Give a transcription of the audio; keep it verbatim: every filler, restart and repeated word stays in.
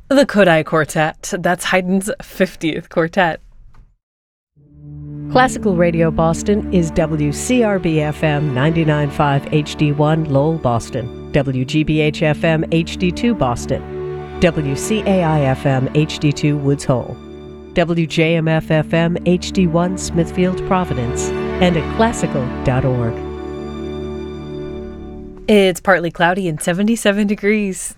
The Kodály Quartet. That's Haydn's fiftieth quartet. Classical Radio Boston is W C R B F M ninety-nine point five H D one Lowell, Boston, W G B H F M H D two Boston, W C A I F M H D two Woods Hole, W J M F F M H D one Smithfield, Providence, and at classical dot org. It's partly cloudy and seventy-seven degrees.